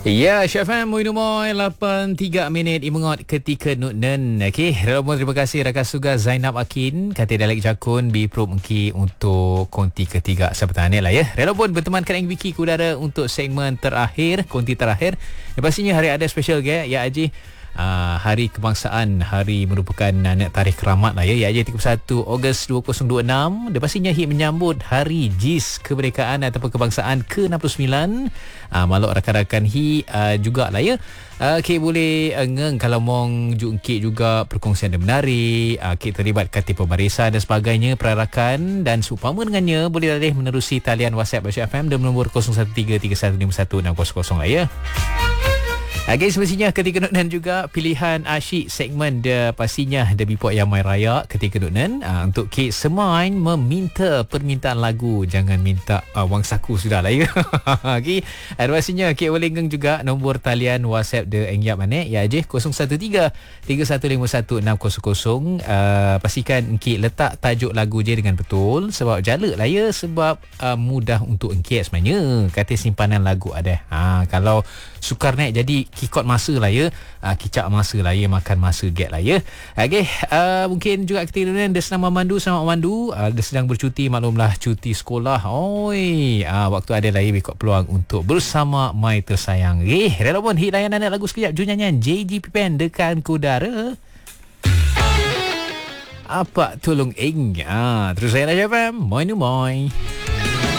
Ya, Syafam Muinumoy 8.3 minit imengot ketika nutnen. Okey, relabon terima kasih rakan suga Zainab Akin kata Dalek Jakun bi pro mengki untuk konti ketiga sebentar ni lah ya. Relabon berteman kan Wiki ke udara untuk segmen terakhir, konti terakhir. Pastinya hari ada special ke ya Haji. Hari Kebangsaan, hari merupakan tarikh keramat lah ya, iaitu 31 Ogos 2026. Dan pastinya menyambut hari JIS Kemerdekaan ataupun Kebangsaan ke-69. Maluk rakan-rakan juga lah ya. Kek boleh ngeng kalau mong jungkit juga perkongsian dan menari, kek terlibat kati pembarisan dan sebagainya, perarakan dan seumpama dengannya boleh lalih menerusi talian WhatsApp Malaysia FM dan nombor 0133151600 lah ya. Okay, semestinya ketika nutnan juga pilihan asyik segmen dia pastinya ada bipok yang main raya ketika nutnan untuk Kek Semain meminta permintaan lagu, jangan minta wang saku sudah lah ya. Okay, pastinya Kek boleh ngeng juga nombor talian WhatsApp dia engyap mana ya je 013-3151-600. Pastikan Kek letak tajuk lagu je dengan betul sebab jalak lah ya, sebab mudah untuk Kek sebenarnya kata simpanan lagu ada. Kalau sukar naik jadi kikot masa lah ya, kicap masa lah ya, makan masa get lah ya. Okay, mungkin juga kita dia senang memandu, selamat memandu. Dia sedang bercuti, maklumlah cuti sekolah. Waktu ada lah ya, ikut peluang untuk bersama my tersayang. Rela pun hit layanan lagu sekejap, jom nyanyian JGP Pen dekat Kudara. Apa tolong terus saya nak jawab. Moi.